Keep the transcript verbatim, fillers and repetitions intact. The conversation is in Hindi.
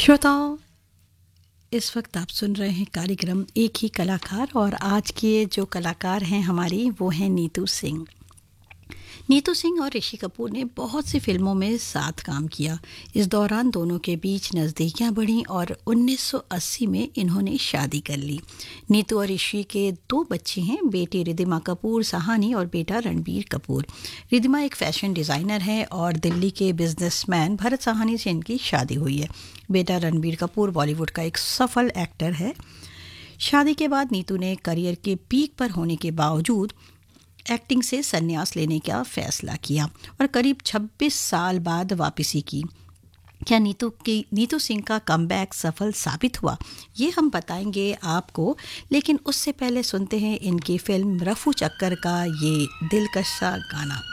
श्रोताओं, इस वक्त आप सुन रहे हैं कार्यक्रम एक ही कलाकार और आज के जो कलाकार हैं हमारी वो हैं नीतू सिंह। नीतू सिंह और ऋषि कपूर ने बहुत सी फिल्मों में साथ काम किया। इस दौरान दोनों के बीच नज़दीकियां बढ़ीं और उन्नीस सौ अस्सी में इन्होंने शादी कर ली। नीतू और ऋषि के दो बच्चे हैं, बेटी रिद्धिमा कपूर साहानी और बेटा रणबीर कपूर। रिद्धिमा एक फैशन डिज़ाइनर है और दिल्ली के बिजनेसमैन भरत साहानी से इनकी शादी हुई है। बेटा रणबीर कपूर बॉलीवुड का एक सफल एक्टर है। शादी के बाद नीतू ने करियर के पीक पर होने के बावजूद एक्टिंग से संन्यास लेने का फैसला किया और करीब छब्बीस साल बाद वापसी की। क्या नीतू की नीतू सिंह का कमबैक सफल साबित हुआ, ये हम बताएंगे आपको, लेकिन उससे पहले सुनते हैं इनकी फिल्म रफू चक्कर का ये दिलकश सा गाना।